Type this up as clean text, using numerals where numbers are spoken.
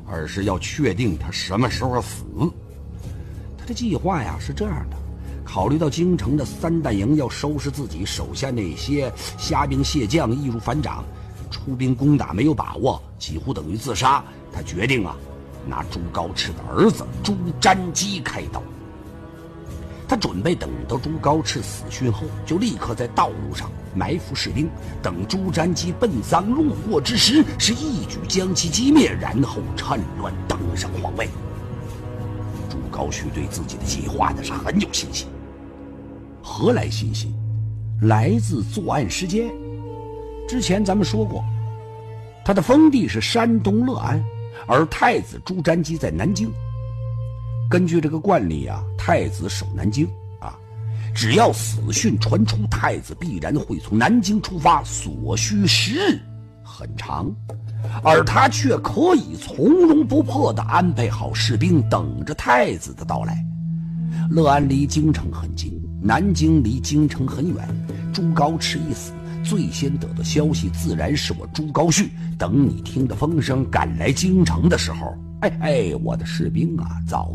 而是要确定他什么时候死。他的计划呀是这样的：考虑到京城的3弹营要收拾自己手下那些虾兵蟹将，易如反掌，出兵攻打没有把握，几乎等于自杀。他决定拿朱高炽的儿子朱瞻基开刀。他准备等到朱高炽死讯后，就立刻在道路上埋伏士兵，等朱瞻基奔丧路过之时，是一举将其击灭，然后趁乱登上皇位。朱高煦对自己的计划是很有信心。何来信心？来自作案时间。之前咱们说过，他的封地是山东乐安，而太子朱瞻基在南京。根据这个惯例太子守南京只要死讯传出，太子必然会从南京出发，所需时日很长，而他却可以从容不迫地安排好士兵，等着太子的到来。乐安离京城很近，南京离京城很远，朱高炽一死，最先得到消息自然是我朱高煦。等你听得风声赶来京城的时候，我的士兵早